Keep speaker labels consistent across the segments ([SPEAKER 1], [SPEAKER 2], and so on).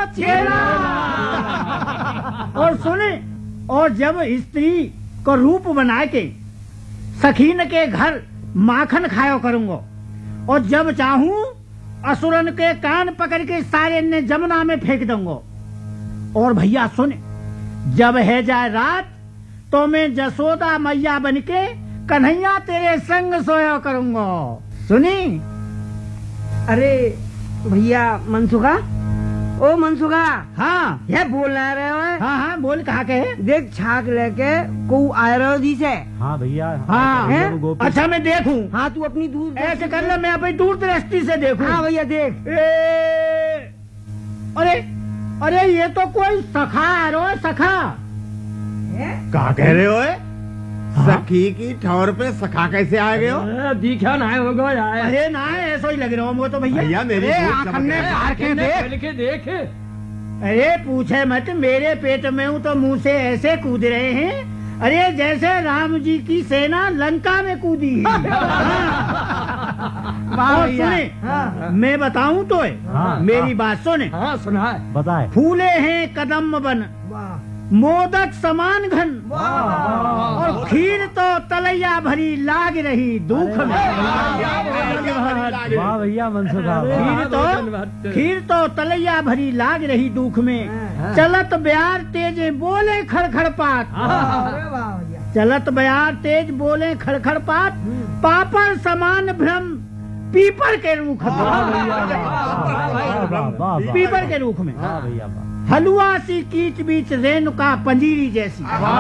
[SPEAKER 1] चेला। और सुने, और जब स्त्री को रूप बना के सखीन के घर माखन खाया करूंगा, और जब चाहूं असुरन के कान पकड़ के सारे ने जमुना में फेंक दूंगा। और भैया सुन, जब है जाए रात तो मैं जसोदा मैया बनके कन्हैया तेरे संग सोया करूंगा। सुनी?
[SPEAKER 2] अरे भैया मनसुखा, ओ मनसुखा।
[SPEAKER 1] हाँ,
[SPEAKER 2] ये बोल रहे हो?
[SPEAKER 1] हाँ हाँ, बोल। कहा के है?
[SPEAKER 2] देख छाक लेके को आए रहो दी से।
[SPEAKER 3] हाँ भैया।
[SPEAKER 1] हाँ
[SPEAKER 2] है?
[SPEAKER 1] अच्छा मैं देखूं?
[SPEAKER 2] हाँ तू अपनी दूर
[SPEAKER 1] ऐसे कर ले, मैं अपनी दूर दृष्टि से देखूं।
[SPEAKER 2] हाँ भैया देख।
[SPEAKER 1] अरे अरे ये तो कोई सखा है रो, सखा।
[SPEAKER 4] कहा कह रहे हो? सखी की ठौर पे सखा कैसे आ गए हो?
[SPEAKER 3] दिखा ना होगा यार।
[SPEAKER 1] अरे ना, ऐसा ही लग रहा हमको तो भैया।
[SPEAKER 4] भैया मेरी भूख चमक
[SPEAKER 1] ने
[SPEAKER 4] रही है।
[SPEAKER 1] बाहर के
[SPEAKER 3] देख।
[SPEAKER 1] अरे पूछे मत, मेरे पेट में हूँ तो मुंह से ऐसे कूद रहे हैं, अरे जैसे राम जी की सेना लंका में कूदी है। और सुने, मैं बताऊं तो मेरी बात सुने।
[SPEAKER 3] हाँ सुना है। बताए।
[SPEAKER 1] फूले हैं कदम बन, मोदक समान घन, और खीर तो तलैया भरी लाग रही दुख में।
[SPEAKER 3] वाह भैया मनसुखा।
[SPEAKER 1] खीर तो तलैया भरी लाग रही दुख में। चलत ब्यार तेज बोले खड़खड़ पात, चलत ब्यार तेज बोले खड़खड़ पात, पापड़ समान भ्रम पीपर के रूख में। पीपर के रूख में। हलुआ सी कीच बीच रेणुका पंजीरी जैसी।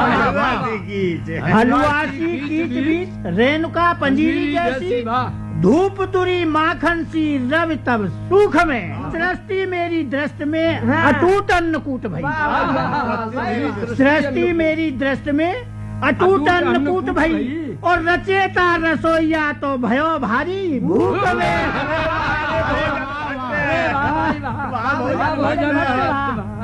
[SPEAKER 1] हलुआ सी कीच बीच रेणुका पंजीरी जैसी, धूप तुरी माखन सी रवि तब सुख में। सृष्टि मेरी दृष्टि में अटूट अन्नकूट भई, सृष्टि मेरी दृष्टि में अटूट अन्नकूट भई, और रचेता रसोईया तो भयो भारी भूख में।